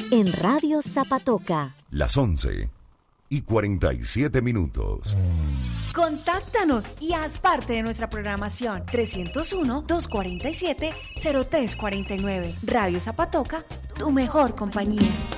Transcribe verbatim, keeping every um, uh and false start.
en Radio Zapatoca. Las once y cuarenta y siete minutos. Contáctanos y haz parte de nuestra programación. trescientos uno, doscientos cuarenta y siete, cero tres cuarenta y nueve. Radio Zapatoca, tu mejor compañía.